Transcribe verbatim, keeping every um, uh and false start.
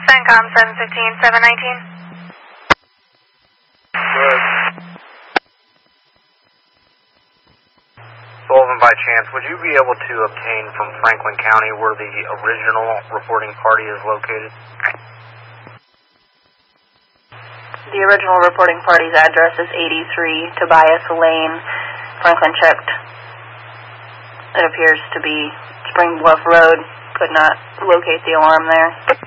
CENTCOM seven fifteen, seven nineteen. Good. Sullivan, by chance, would you be able to obtain from Franklin County where the original reporting party is located? The original reporting party's address is eighty-three Tobias Lane. Franklin checked. It appears to be Spring Bluff Road. Could not locate the alarm there.